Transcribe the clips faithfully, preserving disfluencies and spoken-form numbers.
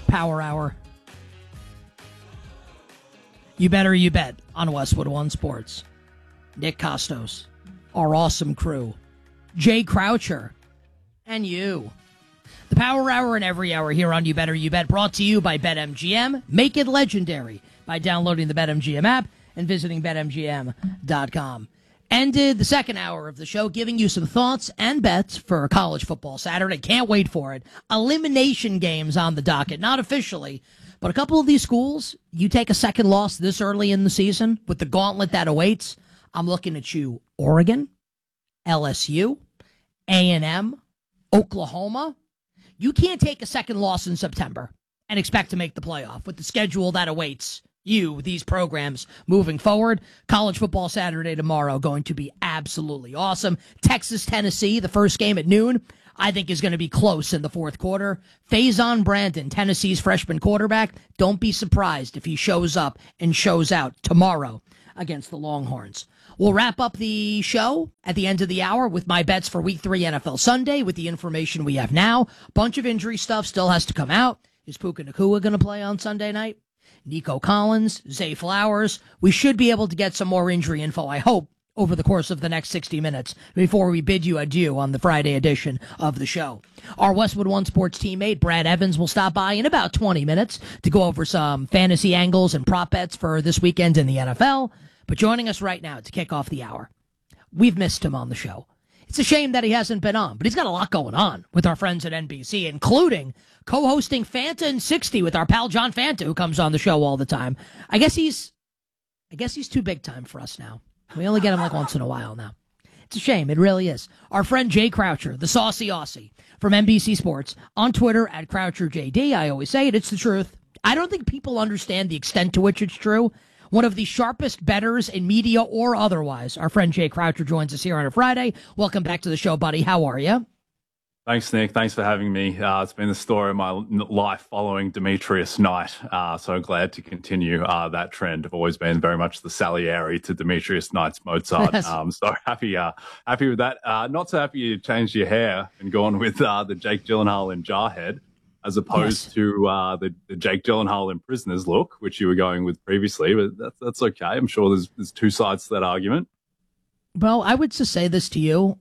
Power Hour. You better you bet on Westwood One Sports. Nick Costos, our awesome crew, Jay Croucher, and you. The Power Hour and every hour here on You Better You Bet, brought to you by BetMGM. Make it legendary by downloading the BetMGM app and visiting bet M G M dot com. Ended the second hour of the show giving you some thoughts and bets for college football Saturday. Can't wait for it. Elimination games on the docket, not officially, but a couple of these schools, you take a second loss this early in the season with the gauntlet that awaits. I'm looking at you, Oregon, L S U, A and M, Oklahoma. You can't take a second loss in September and expect to make the playoff with the schedule that awaits you, these programs, moving forward. College football Saturday tomorrow going to be absolutely awesome. Texas, Tennessee, the first game at noon, I think is going to be close in the fourth quarter. Faison Brandon, Tennessee's freshman quarterback, don't be surprised if he shows up and shows out tomorrow against the Longhorns. We'll wrap up the show at the end of the hour with my bets for Week three N F L Sunday with the information we have now. Bunch of injury stuff still has to come out. Is Puka Nacua going to play on Sunday night? Nico Collins, Zay Flowers. We should be able to get some more injury info, I hope, over the course of the next sixty minutes before we bid you adieu on the Friday edition of the show. Our Westwood One Sports teammate, Brad Evans, will stop by in about twenty minutes to go over some fantasy angles and prop bets for this weekend in the N F L. But joining us right now to kick off the hour, we've missed him on the show. It's a shame that he hasn't been on, but he's got a lot going on with our friends at N B C, including co-hosting Fanta and sixty with our pal John Fanta, who comes on the show all the time. I guess he's, I guess he's too big time for us now. We only get him like once in a while now. It's a shame. It really is. Our friend Jay Croucher, the saucy Aussie from N B C Sports, on Twitter at Croucher J D. I always say it. It's the truth. I don't think people understand the extent to which it's true. One of the sharpest bettors in media or otherwise. Our friend Jay Croucher joins us here on a Friday. Welcome back to the show, buddy. How are you? Thanks, Nick. Thanks for having me. Uh, it's been the story of my life following Demetrius Knight. Uh, so glad to continue uh, that trend. I've always been very much the Salieri to Demetrius Knight's Mozart. Yes. Um, so happy, uh, happy with that. Uh, not so happy you changed your hair and gone with uh, the Jake Gyllenhaal in Jarhead, as opposed yes. to uh, the, the Jake Gyllenhaal in Prisoners look, which you were going with previously. But that's that's okay. I'm sure there's there's two sides to that argument. Well, I would just say this to you.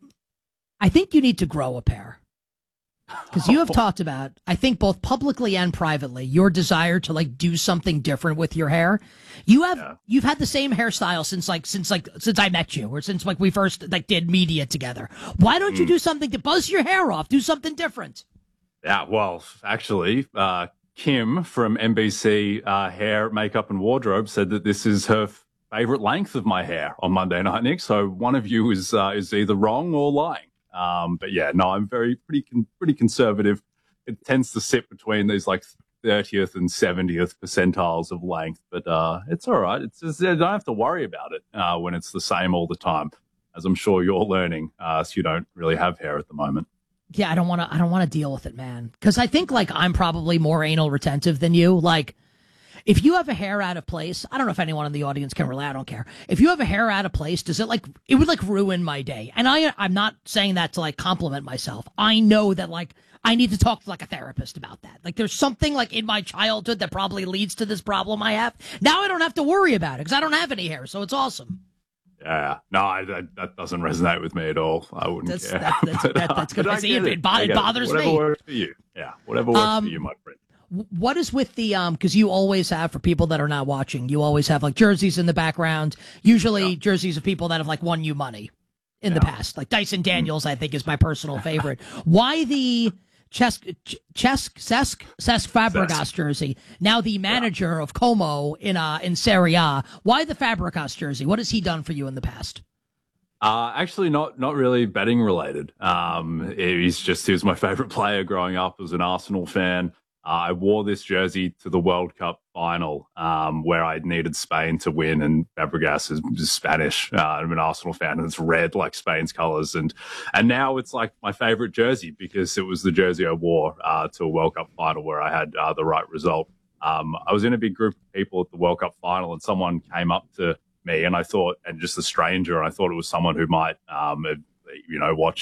I think you need to grow a pair. Because you have talked about, I think both publicly and privately, your desire to like do something different with your hair. You have, yeah. you've had the same hairstyle since like, since like, since I met you or since like we first like did media together. Why don't mm. you do something to buzz your hair off? Do something different. Yeah, well, actually, uh, Kim from N B C uh, Hair, Makeup and Wardrobe said that this is her f- favorite length of my hair on Monday night, Nick. So one of you is uh, is either wrong or lying. Um, but yeah, no, I'm very pretty con- pretty conservative. It tends to sit between these like thirtieth and seventieth percentiles of length, but uh, it's all right. It's just, I don't have to worry about it uh, when it's the same all the time, as I'm sure you're learning. Uh, so you don't really have hair at the moment. Yeah, I don't want to. I don't want to deal with it, man. Because I think like I'm probably more anal retentive than you. Like, if you have a hair out of place, I don't know if anyone in the audience can relate. I don't care. If you have a hair out of place, does it like it would like ruin my day? And I, I'm not saying that to like compliment myself. I know that like I need to talk to like a therapist about that. Like, there's something like in my childhood that probably leads to this problem I have. Now I don't have to worry about it because I don't have any hair, so it's awesome. Yeah, no, I, that, that doesn't resonate with me at all. I wouldn't that's, care. That, that's, but, that, that's good. Uh, See, it, it, it bothers whatever me. Whatever works for you. Yeah, whatever works um, for you, my friend. What is with the, um, because you always have, for people that are not watching, you always have like jerseys in the background, usually yeah. jerseys of people that have like won you money in yeah. the past. Like Dyson Daniels, I think, is my personal favorite. Why the Cesc, Cesc, Cesc, Cesc Fabregas Cesc. jersey? Now the manager yeah. of Como in, uh, in Serie A. Why the Fabregas jersey? What has he done for you in the past? Uh, actually, not not really betting related. Um, he's just he was my favorite player growing up as an Arsenal fan. Uh, I wore this jersey to the World Cup final um, where I needed Spain to win, and Fabregas is, is Spanish. Uh, I'm an Arsenal fan, and it's red like Spain's colours, and and now it's like my favorite jersey because it was the jersey I wore uh, to a World Cup final where I had uh, the right result. Um, I was in a big group of people at the World Cup final, and someone came up to me, and I thought, and just a stranger, and I thought it was someone who might, um, have, you know, watched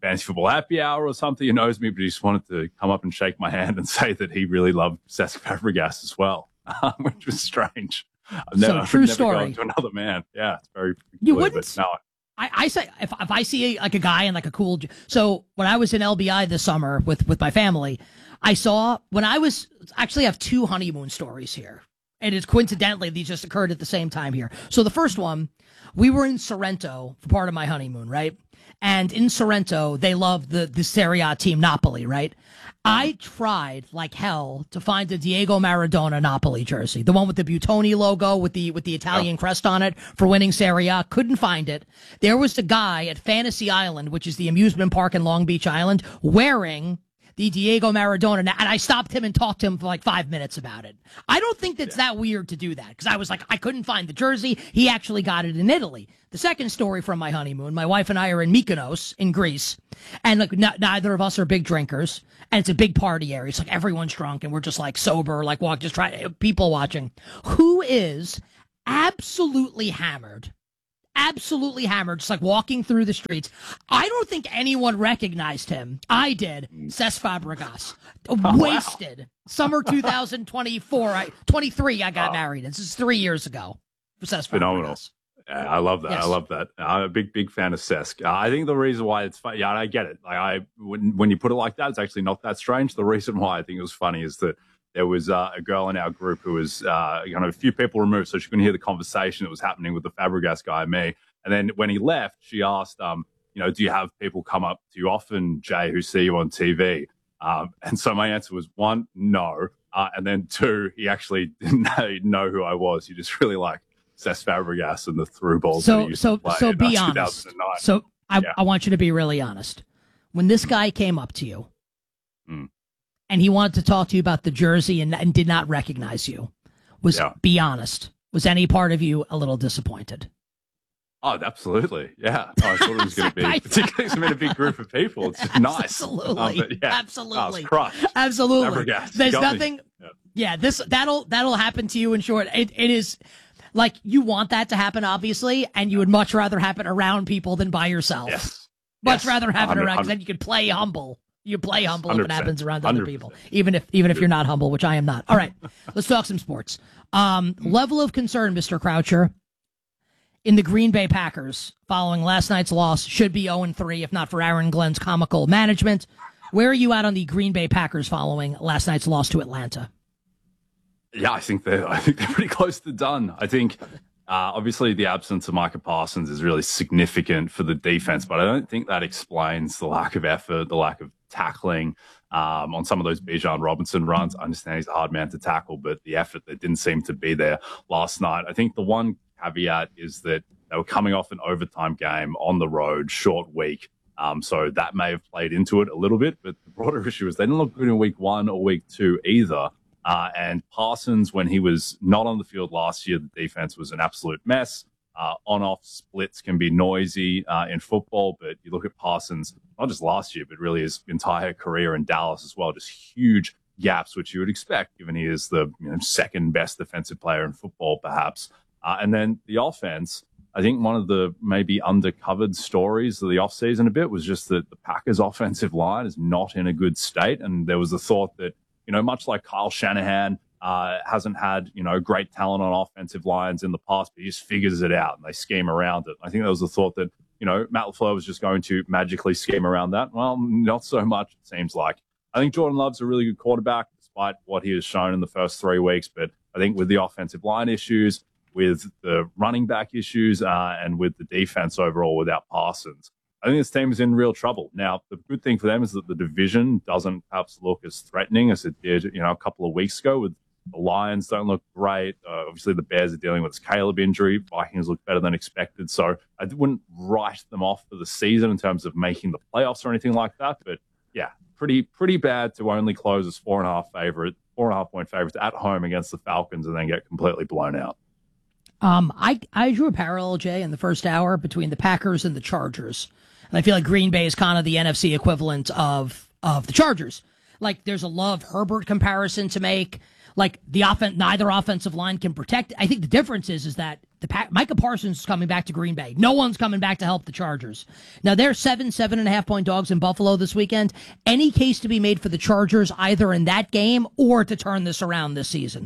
fantasy football happy hour or something. He knows me, but he just wanted to come up and shake my hand and say that he really loved Cesc Fabregas as well, um, which was strange. I've never, so true I've never story. gone to another man. Yeah, it's very. You clear, wouldn't. No. I, I say if if I see like a guy in like a cool. So when I was in L B I this summer with with my family, I saw when I was actually I have two honeymoon stories here, and it's coincidentally these just occurred at the same time here. So the first one, we were in Sorrento for part of my honeymoon, right? And in Sorrento, they love the the Serie A team Napoli, right? I tried like hell to find a Diego Maradona Napoli jersey, the one with the Buitoni logo with the with the Italian oh. crest on it for winning Serie A. Couldn't find it. There was the guy at Fantasy Island, which is the amusement park in Long Beach Island, wearing the Diego Maradona, and I stopped him and talked to him for like five minutes about it. I don't think that's yeah. that weird to do that, because I was like, I couldn't find the jersey. He actually got it in Italy. The second story from my honeymoon, my wife and I are in Mykonos in Greece, and like n- neither of us are big drinkers, and it's a big party area. It's like everyone's drunk, and we're just like sober, like walk, just try people watching. Who is absolutely hammered? Absolutely hammered, just like walking through the streets. I don't think anyone recognized him. I did. Cesc Fabregas. Oh, Wasted. wow. Summer two thousand twenty-four, I, twenty-three, I got oh. married. This is three years ago for Cesc Fabregas. Phenomenal. Yeah, I love that. Yes. I love that. I'm a big, big fan of Cesc. Uh, I think the reason why it's funny, yeah, I get it. Like I, when, when you put it like that, it's actually not that strange. The reason why I think it was funny is that there was uh, a girl in our group who was uh, you know, a few people removed, so she couldn't hear the conversation that was happening with the Fabregas guy and me. And then when he left, she asked, um, you know, do you have people come up to you often, Jay, who see you on T V? Um, and so my answer was, one, no. Uh, and then two, he actually didn't know who I was. He just really liked Cesc Fabregas and the through balls so, that he used so, to play so in be uh, honest. two thousand nine. So I, yeah. I want you to be really honest. When this guy came up to you, mm. and he wanted to talk to you about the jersey and, and did not recognize you, was yeah. be honest. Was any part of you a little disappointed? Oh, absolutely. Yeah. Oh, I thought it was going to be, particularly it's been a big group of people. It's just nice. Absolutely. Um, yeah. Absolutely. Oh, Absolutely. Fabregas. There's nothing. Yeah. yeah, this, that'll, that'll happen to you in short. It, it is like you want that to happen, obviously, and you would much rather have it around people than by yourself. Yes. Much yes. rather have it around, because then you can play humble. You play humble if it happens around other one hundred percent. people, even if even if you're not humble, which I am not. All right, let's talk some sports. Um, level of concern, Mister Croucher, in the Green Bay Packers following last night's loss should be oh and three if not for Aaron Glenn's comical management. Where are you at on the Green Bay Packers following last night's loss to Atlanta? Yeah, I think they're I think they're pretty close to done. I think. Uh, obviously, the absence of Micah Parsons is really significant for the defense, but I don't think that explains the lack of effort, the lack of tackling um, on some of those Bijan Robinson runs. I understand he's a hard man to tackle, but the effort that didn't seem to be there last night. I think the one caveat is that they were coming off an overtime game on the road, short week. Um, so that may have played into it a little bit, but the broader issue is they didn't look good in week one or week two either. Uh, and Parsons, when he was not on the field last year, the defense was an absolute mess. Uh, on-off splits can be noisy uh, in football, but you look at Parsons, not just last year, but really his entire career in Dallas as well, just huge gaps, which you would expect, given he is the you know, second best defensive player in football, perhaps. Uh, and then the offense, I think one of the maybe undercovered stories of the offseason a bit was just that the Packers' offensive line is not in a good state. And there was the thought that, you know, much like Kyle Shanahan uh, hasn't had, you know, great talent on offensive lines in the past, but he just figures it out and they scheme around it. I think there was the thought that, you know, Matt LaFleur was just going to magically scheme around that. Well, not so much, it seems like. I think Jordan Love's a really good quarterback, despite what he has shown in the first three weeks. But I think with the offensive line issues, with the running back issues, uh, and with the defense overall without Parsons, I think this team is in real trouble. Now, the good thing for them is that the division doesn't perhaps look as threatening as it did, you know, a couple of weeks ago. With the Lions don't look great. Uh, obviously, the Bears are dealing with this Caleb injury. Vikings look better than expected. So I wouldn't write them off for the season in terms of making the playoffs or anything like that. But yeah, pretty pretty bad to only close as four and a half favorite, four and a half point favorites at home against the Falcons and then get completely blown out. Um, I I drew a parallel, Jay, in the first hour between the Packers and the Chargers. And I feel like Green Bay is kind of the N F C equivalent of of the Chargers. Like, there's a Love Herbert comparison to make. Like, the offen- neither offensive line can protect. I think the difference is is that The pa- Micah Parsons is coming back to Green Bay. No one's coming back to help the Chargers. Now, they're seven, seven and a half point dogs in Buffalo this weekend. Any case to be made for the Chargers either in that game or to turn this around this season?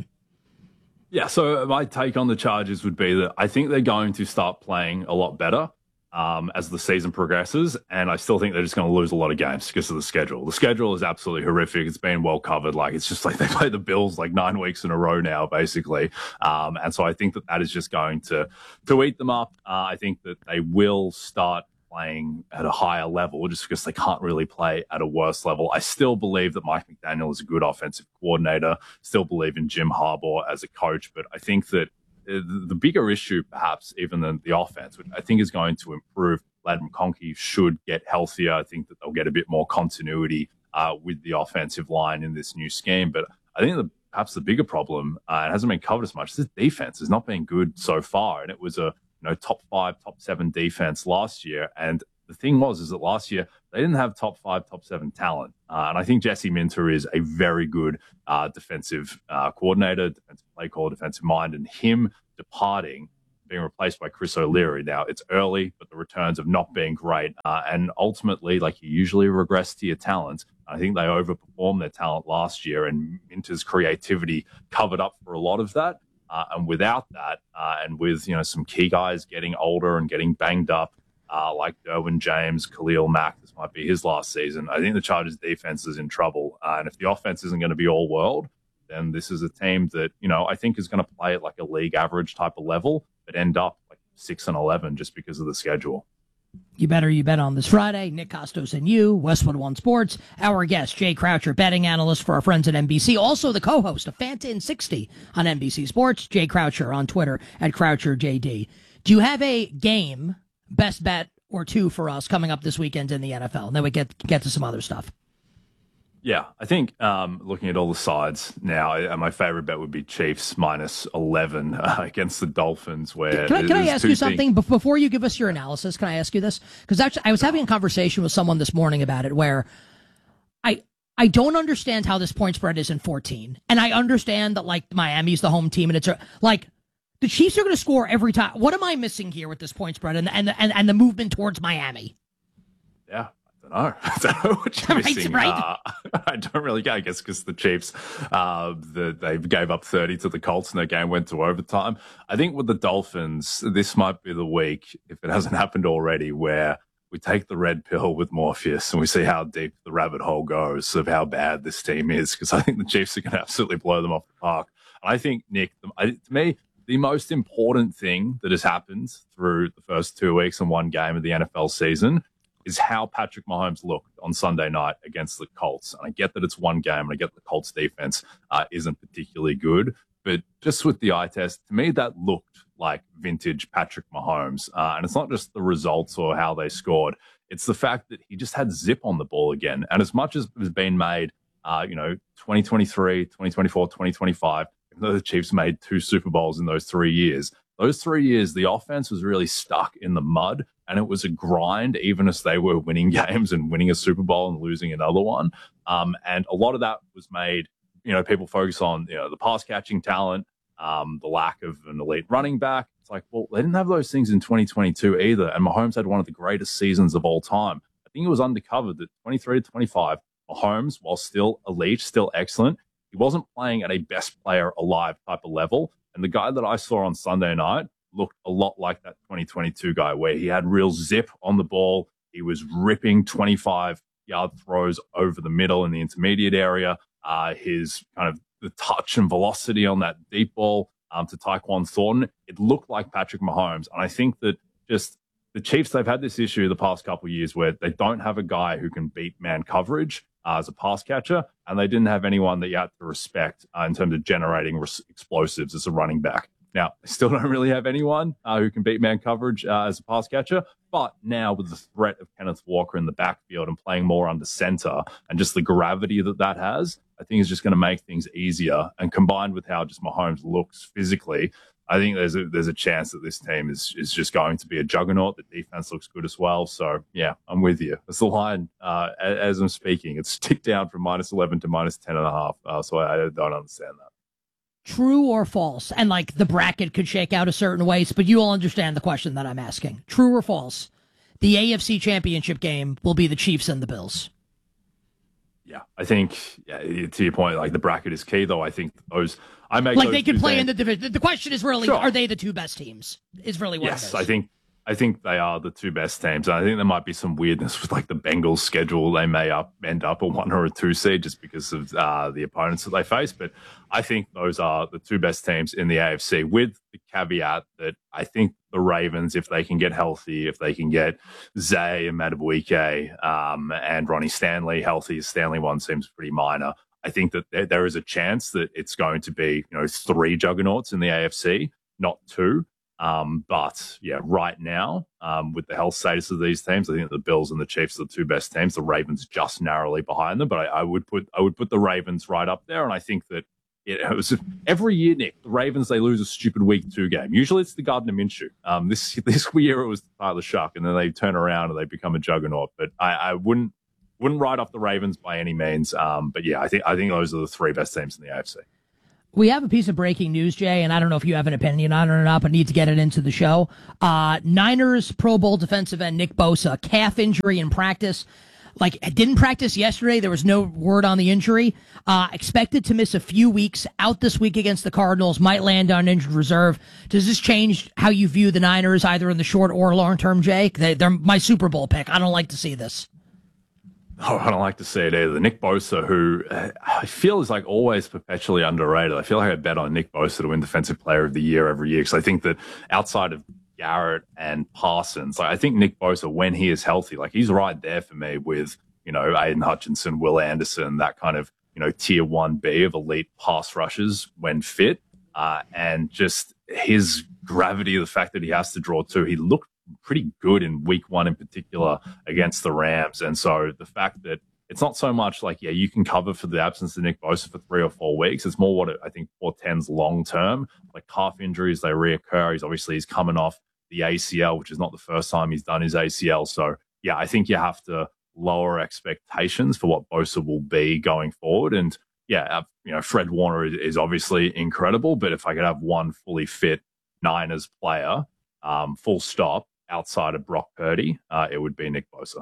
Yeah, so my take on the Chargers would be that I think they're going to start playing a lot better um, as the season progresses, and I still think they're just going to lose a lot of games because of the schedule. The schedule is absolutely horrific. It's been well covered. Like, it's just like they play the Bills like nine weeks in a row now, basically. Um, and so I think that that is just going to, to eat them up. Uh, I think that they will start playing at a higher level just because they can't really play at a worse level. I still believe that Mike McDaniel is a good offensive coordinator, still believe in Jim Harbaugh as a coach, but I think that the bigger issue, perhaps even than the offense, which I think is going to improve, Ladd McConkey should get healthier. I think that they'll get a bit more continuity uh, with the offensive line in this new scheme. But I think the, perhaps the bigger problem, uh, it hasn't been covered as much, this defense has not been good so far. And it was a you know top five, top seven defense last year. And the thing was, is that last year they didn't have top five, top seven talent. Uh, and I think Jesse Minter is a very good uh, defensive uh, coordinator, defensive play call, defensive mind, and him departing, being replaced by Chris O'Leary. Now, it's early, but the returns have not been great. Uh, and ultimately, like, you usually regress to your talent. I think they overperformed their talent last year, and Minter's creativity covered up for a lot of that. Uh, and without that, uh, and with, you know, some key guys getting older and getting banged up, Uh, like Derwin James, Khalil Mack, this might be his last season. I think the Chargers defense is in trouble. Uh, and if the offense isn't going to be all world, then this is a team that, you know, I think is going to play at like a league average type of level, but end up like six and eleven just because of the schedule. You better, you bet on this Friday. Nick Costos and you, Westwood One Sports. Our guest, Jay Croucher, betting analyst for our friends at N B C. Also the co-host of Fantin sixty on N B C Sports. Jay Croucher on Twitter at Croucher J D. Do you have a game, best bet or two for us coming up this weekend in the N F L? And then we get get to some other stuff. Yeah, I think um, looking at all the sides now, uh, my favorite bet would be Chiefs minus eleven uh, against the Dolphins. Where can I, can I ask you something things- before you give us your analysis? Can I ask you this? Because actually, I was having a conversation with someone this morning about it, where I I don't understand how this point spread isn't fourteen, and I understand that like Miami's the home team, and it's a, like. The Chiefs are going to score every time. What am I missing here with this point spread and and and, and the movement towards Miami? Yeah, I don't know. I don't know what you're right, missing. right. Uh, I don't really get. I guess because the Chiefs, uh, the, they gave up thirty to the Colts and their game went to overtime. I think with the Dolphins, this might be the week, if it hasn't happened already, where we take the red pill with Morpheus and we see how deep the rabbit hole goes of how bad this team is. Because I think the Chiefs are going to absolutely blow them off the park. And I think, Nick, I, to me, the most important thing that has happened through the first two weeks and one game of the N F L season is how Patrick Mahomes looked on Sunday night against the Colts. And I get that it's one game, and I get the Colts defense uh, isn't particularly good. But just with the eye test, to me, that looked like vintage Patrick Mahomes. Uh, and it's not just the results or how they scored. It's the fact that he just had zip on the ball again. And as much as has been made, uh, you know, twenty twenty-three, twenty twenty-four, twenty twenty-five, though the Chiefs made two Super Bowls in those three years, those three years, the offense was really stuck in the mud, and it was a grind, even as they were winning games and winning a Super Bowl and losing another one. Um, and a lot of that was made, you know, people focus on, you know, the pass catching talent, um, the lack of an elite running back. It's like, well, they didn't have those things in twenty twenty-two either. And Mahomes had one of the greatest seasons of all time. I think it was undercovered that twenty-three to twenty-five, Mahomes, while still elite, still excellent, he wasn't playing at a best player alive type of level. And the guy that I saw on Sunday night looked a lot like that twenty twenty-two guy, where he had real zip on the ball. He was ripping twenty-five yard throws over the middle in the intermediate area. Uh, his kind of the touch and velocity on that deep ball um, to Tyquan Thornton, it looked like Patrick Mahomes. And I think that just the Chiefs, they've had this issue the past couple of years where they don't have a guy who can beat man coverage Uh, as a pass catcher, and they didn't have anyone that you had to respect uh, in terms of generating res- explosives as a running back. Now, they still don't really have anyone uh, who can beat man coverage uh, as a pass catcher, but now with the threat of Kenneth Walker in the backfield and playing more under center and just the gravity that that has, I think it's just going to make things easier. And combined with how just Mahomes looks physically, I think there's a there's a chance that this team is is just going to be a juggernaut. The defense looks good as well. So, yeah, I'm with you. It's the line, uh, as I'm speaking. It's ticked down from minus eleven to minus ten and a half. Uh, so I, I don't understand that. True or false? And like the bracket could shake out a certain way, but you will understand the question that I'm asking. True or false? The A F C Championship game will be the Chiefs and the Bills. Yeah, I think yeah, to your point, like the bracket is key, though. I think those I make like those they can play games. in the division. The question is really, Sure. are they the two best teams? Is really what Yes, it is. I think I think they are the two best teams. And I think there might be some weirdness with like the Bengals schedule. They may up end up a one or a two seed just because of uh, the opponents that they face. But I think those are the two best teams in the A F C, with the caveat that I think the Ravens, if they can get healthy, if they can get Zay and Madubuike um, and Ronnie Stanley healthy, Stanley one seems pretty minor. I think that there, there is a chance that it's going to be, you know, three juggernauts in the A F C, not two. Um, but yeah, right now, um, with the health status of these teams, I think the Bills and the Chiefs are the two best teams. The Ravens just narrowly behind them, but I, I would put I would put the Ravens right up there. And I think that it, it was every year, Nick, the Ravens, they lose a stupid week two game. Usually it's the Gardner Minshew. Um, this this year it was Tyler Shuck, and then they turn around and they become a juggernaut. But I, I wouldn't wouldn't write off the Ravens by any means. Um, but yeah, I think I think those are the three best teams in the A F C. We have a piece of breaking news, Jay, and I don't know if you have an opinion on it or not, but need to get it into the show. Uh, Niners Pro Bowl defensive end Nick Bosa, calf injury in practice. Like, didn't practice yesterday. There was no word on the injury. Uh, expected to miss a few weeks, out this week against the Cardinals, might land on injured reserve. Does this change how you view the Niners, either in the short or long term, Jay? They, they're my Super Bowl pick. I don't like to see this. Oh, I don't like to see it either. Nick Bosa, who uh, I feel is like always perpetually underrated. I feel like I bet on Nick Bosa to win Defensive Player of the Year every year, because I think that outside of Garrett and Parsons, like I think Nick Bosa, when he is healthy, like he's right there for me with, you know, Aiden Hutchinson, Will Anderson, that kind of, you know, tier one B of elite pass rushers when fit. Uh, and just his gravity, the fact that he has to draw two, he looked pretty good in week one in particular against the Rams. And so the fact that it's not so much like, yeah, you can cover for the absence of Nick Bosa for three or four weeks. It's more what it, I think portends long term, like calf injuries, they reoccur. He's obviously he's coming off the A C L, which is not the first time he's done his A C L. So yeah, I think you have to lower expectations for what Bosa will be going forward. And yeah, you know, Fred Warner is, is obviously incredible, but if I could have one fully fit Niners player, um, full stop, outside of Brock Purdy, uh, it would be Nick Bosa.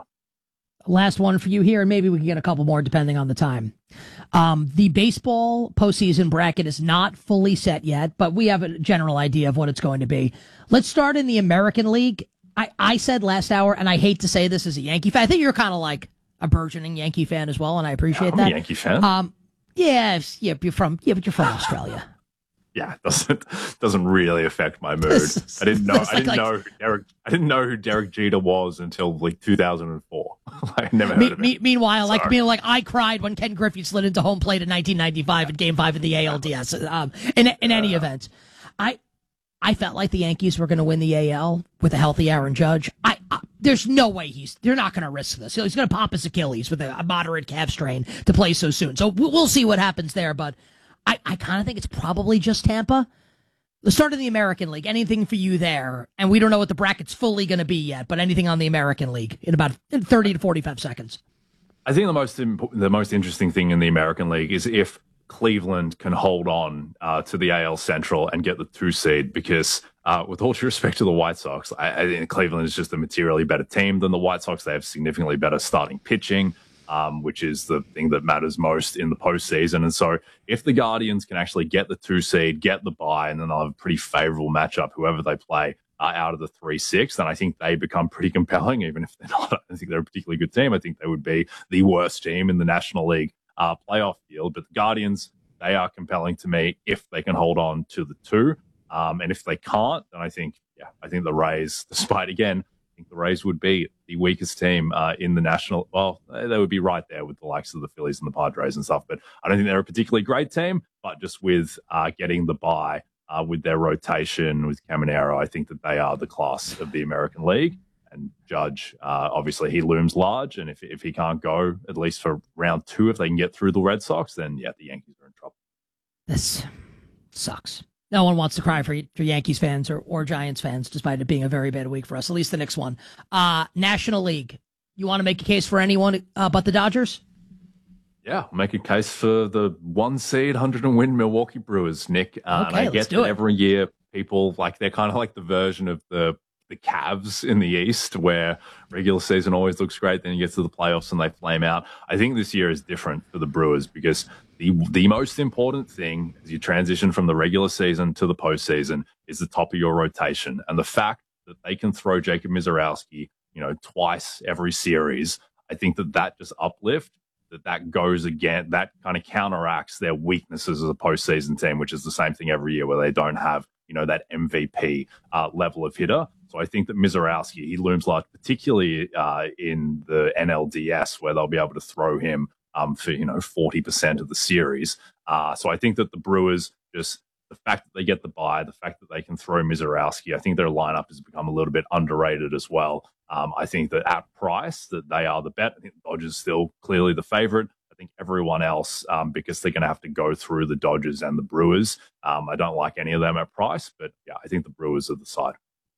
Last one for you here, and maybe we can get a couple more depending on the time. Um, the baseball postseason bracket is not fully set yet, but we have a general idea of what it's going to be. Let's start in the American League. I, I said last hour, and I hate to say this as a Yankee fan. I think you're kind of like a burgeoning Yankee fan as well, and I appreciate yeah, I'm that. A Yankee fan. Um, yeah, yeah, you're from yeah, but you're from Australia. Yeah, it doesn't doesn't really affect my mood. I didn't know. I didn't like, know who Derek. I didn't know who Derek Jeter was until like two thousand four. I never heard me, of him. Me, meanwhile, Sorry. like being like I cried when Ken Griffey slid into home plate in nineteen ninety-five in Game Five of the A L D S. Um, in in any yeah. event, I I felt like the Yankees were going to win the A L with a healthy Aaron Judge. I, I there's no way he's they're not going to risk this. He's going to pop his Achilles with a, a moderate calf strain to play so soon. So we'll see what happens there. But I I kind of think it's probably just Tampa. Let's start in the American League. Anything for you there? And we don't know what the bracket's fully going to be yet, but anything on the American League in about thirty to forty-five seconds. I think the most imp- the most interesting thing in the American League is if Cleveland can hold on uh, to the A L Central and get the two seed, because uh, with all due respect to the White Sox, I, I think Cleveland is just a materially better team than the White Sox. They have significantly better starting pitching. Um, which is the thing that matters most in the postseason. And so if the Guardians can actually get the two seed, get the bye, and then they'll have a pretty favorable matchup, whoever they play uh, out of the three six, then I think they become pretty compelling, even if they're not. I don't think they're a particularly good team. I think they would be the worst team in the National League uh, playoff field. But the Guardians, they are compelling to me if they can hold on to the two. Um, and if they can't, then I think, yeah, I think the Rays, despite, again, I think the Rays would be the weakest team uh, in the National. Well, they would be right there with the likes of the Phillies and the Padres and stuff. But I don't think they're a particularly great team. But just with uh, getting the bye, uh, with their rotation, with Caminero, I think that they are the class of the American League. And Judge, uh, obviously, he looms large. And if if he can't go, at least for round two, if they can get through the Red Sox, then, yeah, the Yankees are in trouble. This sucks. No one wants to cry for, for Yankees fans or, or Giants fans, despite it being a very bad week for us. At least the next one. Uh, National League. You want to make a case for anyone uh, but the Dodgers? Yeah, make a case for the one seed, one hundred and win Milwaukee Brewers, Nick. Uh, Okay, and I let's get do that it. every year people, like, they're kind of like the version of the the Cavs in the East, where regular season always looks great, then you get to the playoffs and they flame out. I think this year is different for the Brewers because the the most important thing as you transition from the regular season to the postseason is the top of your rotation. And the fact that they can throw Jacob Mizorowski, you know, twice every series, I think that that just uplift, that that goes again, that kind of counteracts their weaknesses as a postseason team, which is the same thing every year where they don't have, you know, that M V P uh, level of hitter. So I think that Mizorowski, he looms large, particularly uh, in the N L D S, where they'll be able to throw him um, for, you know, forty percent of the series. Uh, so I think that the Brewers, just the fact that they get the bye, the fact that they can throw Mizorowski, I think their lineup has become a little bit underrated as well. Um, I think that at price, that they are the bet. I think the Dodgers still clearly the favorite. I think everyone else, um, because they're going to have to go through the Dodgers and the Brewers. Um, I don't like any of them at price, but yeah, I think the Brewers are the side.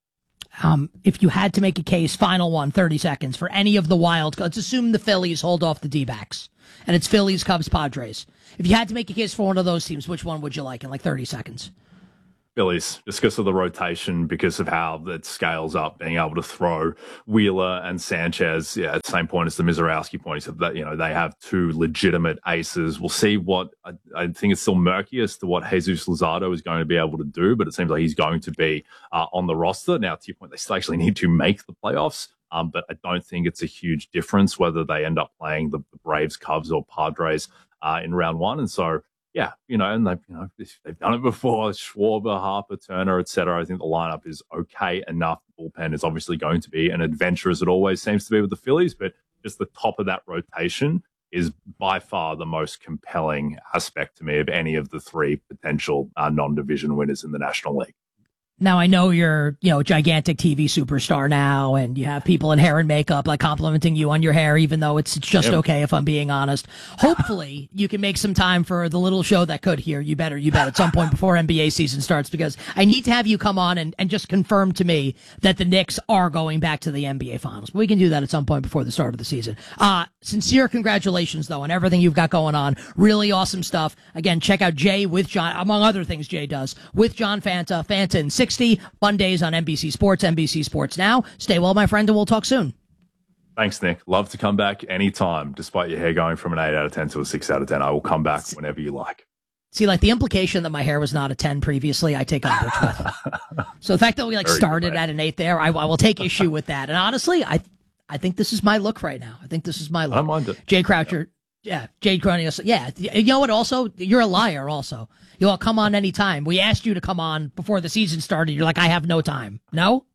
Um, if you had to make a case, final one, thirty seconds, for any of the wild, let's assume the Phillies hold off the D-backs, and it's Phillies, Cubs, Padres. If you had to make a case for one of those teams, which one would you like in like thirty seconds? Phillies, just because of the rotation, because of how that scales up, being able to throw Wheeler and Sanchez, yeah, at the same point as the Mizorowski point, so that, you know, they have two legitimate aces. We'll see what, I, I think it's still murky as to what Jesus Luzardo is going to be able to do, but it seems like he's going to be uh, on the roster. Now, to your point, they still actually need to make the playoffs, um, but I don't think it's a huge difference whether they end up playing the, the Braves, Cubs, or Padres uh, in round one. And so, yeah, you know, and they've, you know, they've done it before. Schwarber, Harper, Turner, et cetera. I think the lineup is okay enough. The bullpen is obviously going to be an adventure, as it always seems to be with the Phillies, but just the top of that rotation is by far the most compelling aspect to me of any of the three potential uh, non-division winners in the National League. Now, I know you're, you know, a gigantic T V superstar now, and you have people in hair and makeup like complimenting you on your hair, even though it's just Yep. okay, if I'm being honest. Hopefully, you can make some time for the little show that could here. You better, you bet, at some point before N B A season starts, because I need to have you come on and, and just confirm to me that the Knicks are going back to the N B A Finals. But we can do that at some point before the start of the season. Uh, sincere congratulations, though, on everything you've got going on. Really awesome stuff. Again, check out Jay with John, among other things Jay does, with John Fanta, Fanta in sixty, Mondays on N B C Sports, N B C Sports Now. Stay well, my friend, and we'll talk soon. Thanks, Nick. Love to come back anytime, despite your hair going from an eight out of ten to a six out of ten. I will come back whenever you like. See, like the implication that my hair was not a ten previously, I take umbrage with. So the fact that we like Very started good, at an eight there, I, I will take issue with that. And honestly, I I think this is my look right now. I think this is my look. I don't mind it. Jay Croucher, yeah, Jade Cronin. Yeah, you know what? Also, you're a liar. Also, you'll come on anytime. We asked you to come on before the season started. You're like, I have no time. No.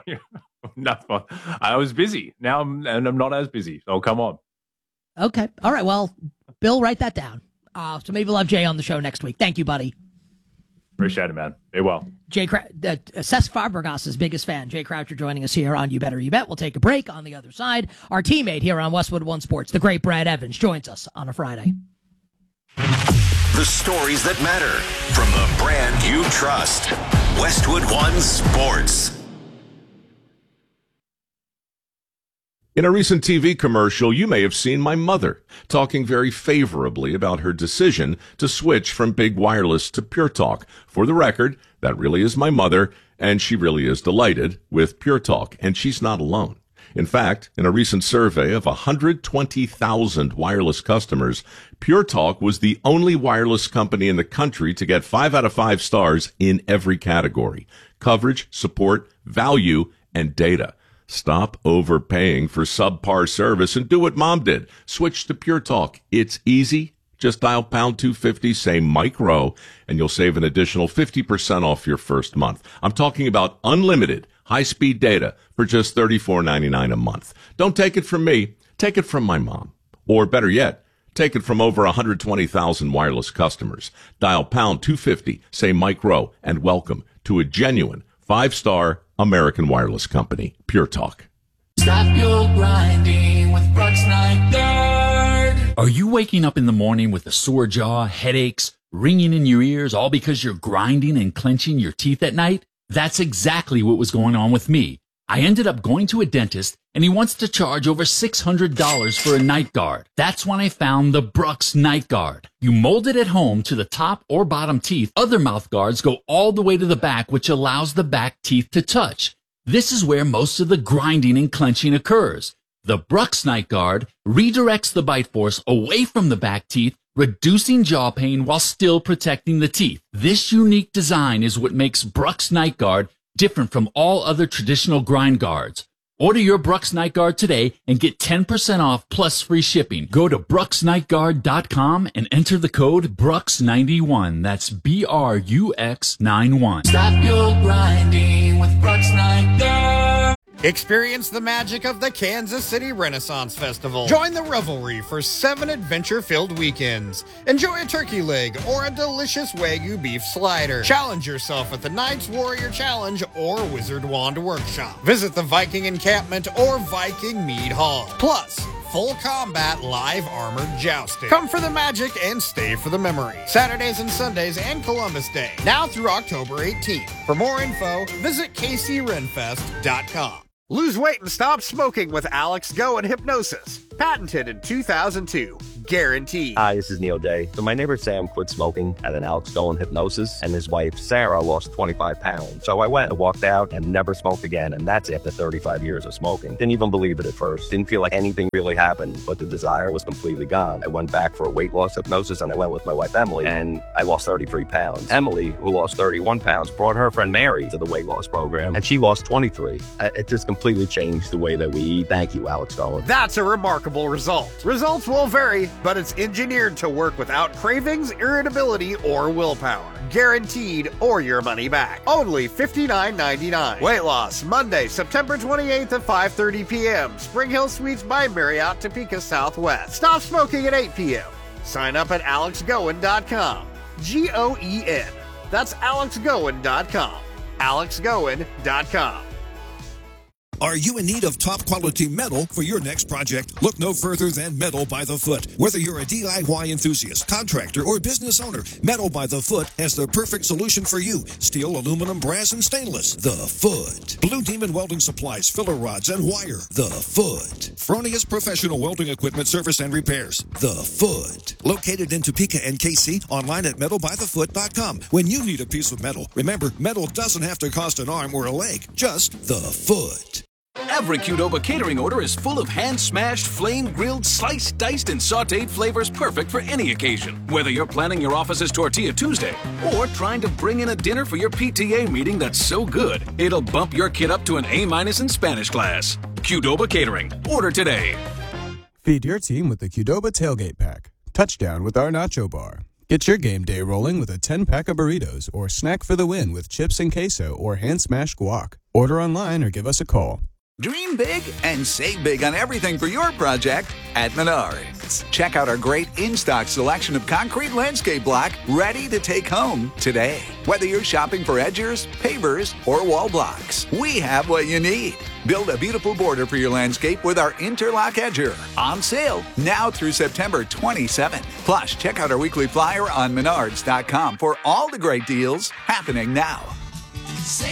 No, I was busy. Now I'm, and I'm not as busy. So come on. Okay. All right. Well, Bill, write that down. Uh, so maybe we'll have Jay on the show next week. Thank you, buddy. Appreciate it, man. Be well. Jay, uh, Cesc Fabregas's biggest fan, Jay Croucher, joining us here on You Better You Bet. We'll take a break. On the other side, our teammate here on Westwood One Sports, the great Brad Evans, joins us on a Friday. The stories that matter from the brand you trust. Westwood One Sports. In a recent T V commercial, you may have seen my mother talking very favorably about her decision to switch from Big Wireless to Pure Talk. For the record, that really is my mother, and she really is delighted with Pure Talk, and she's not alone. In fact, in a recent survey of one hundred twenty thousand wireless customers, Pure Talk was the only wireless company in the country to get five out of five stars in every category: coverage, support, value, and data. Stop overpaying for subpar service and do what Mom did. Switch to Pure Talk. It's easy. Just dial pound two fifty, say Mike Rowe, and you'll save an additional fifty percent off your first month. I'm talking about unlimited high-speed data for just thirty-four ninety-nine a month. Don't take it from me. Take it from my mom. Or better yet, take it from over one hundred twenty thousand wireless customers. Dial pound two fifty, say Mike Rowe, and welcome to a genuine five-star American wireless company, Pure Talk. Stop your grinding with Brooks Night Guard. Are you waking up in the morning with a sore jaw, headaches, ringing in your ears, all because you're grinding and clenching your teeth at night? That's exactly what was going on with me. I ended up going to a dentist, and he wants to charge over six hundred dollars for a night guard. That's when I found the Brux Night Guard. You mold it at home to the top or bottom teeth. Other mouth guards go all the way to the back, which allows the back teeth to touch. This is where most of the grinding and clenching occurs. The Brux Night Guard redirects the bite force away from the back teeth, reducing jaw pain while still protecting the teeth. This unique design is what makes Brux Night Guard different from all other traditional grind guards. Order your Brux Night Guard today and get ten percent off plus free shipping. Go to brux night guard dot com and enter the code brux ninety-one. That's B R U X ninety-one. Stop your grinding with Brux Night Guard. Experience the magic of the Kansas City Renaissance Festival. Join the revelry for seven adventure-filled weekends. Enjoy a turkey leg or a delicious Wagyu beef slider. Challenge yourself at the Knights Warrior Challenge or Wizard Wand Workshop. Visit the Viking Encampment or Viking Mead Hall. Plus, full combat live armored jousting. Come for the magic and stay for the memory. Saturdays and Sundays and Columbus Day. Now through October eighteenth. For more info, visit k c renfest dot com. Lose weight and stop smoking with Alex Go and Hypnosis. Patented in two thousand two. Guaranteed. Hi, this is Neil Day. So my neighbor Sam quit smoking at an Alex Go and Hypnosis, and his wife Sarah lost twenty-five pounds. So I went and walked out and never smoked again, and that's after thirty-five years of smoking. Didn't even believe it at first. Didn't feel like anything really happened, but the desire was completely gone. I went back for a weight loss hypnosis, and I went with my wife Emily, and I lost thirty-three pounds. Emily, who lost thirty-one pounds, brought her friend Mary to the weight loss program, and she lost twenty-three. It just completely changed the way that we eat. Thank you, Alex Go. That's a remarkable result. Results will vary, but it's engineered to work without cravings, irritability, or willpower. Guaranteed or your money back. Only fifty-nine ninety-nine. Weight loss, Monday, September twenty-eighth at five thirty p.m. Spring Hill Suites by Marriott, Topeka Southwest. Stop smoking at eight p.m. Sign up at alex goen dot com. G O E N. That's alex goen dot com. alex goen dot com. Are you in need of top quality metal for your next project? Look no further than Metal by the Foot. Whether you're a D I Y enthusiast, contractor, or business owner, Metal by the Foot has the perfect solution for you. Steel, aluminum, brass, and stainless. The Foot. Blue Demon Welding Supplies, filler rods, and wire. The Foot. Fronius Professional Welding Equipment Service and Repairs. The Foot. Located in Topeka and K C, online at metal by the foot dot com. When you need a piece of metal, remember, metal doesn't have to cost an arm or a leg, just the Foot. Every Qdoba catering order is full of hand-smashed, flame-grilled, sliced, diced, and sautéed flavors perfect for any occasion. Whether you're planning your office's Tortilla Tuesday or trying to bring in a dinner for your P T A meeting that's so good, it'll bump your kid up to an A-minus in Spanish class. Qdoba Catering. Order today. Feed your team with the Qdoba Tailgate Pack. Touchdown with our Nacho Bar. Get your game day rolling with a ten-pack of burritos or snack for the win with chips and queso or hand-smashed guac. Order online or give us a call. Dream big and save big on everything for your project at Menards. Check out our great in-stock selection of concrete landscape block ready to take home today. Whether you're shopping for edgers, pavers, or wall blocks, we have what you need. Build a beautiful border for your landscape with our Interlock Edger. On sale now through September twenty-seventh. Plus, check out our weekly flyer on menards dot com for all the great deals happening now.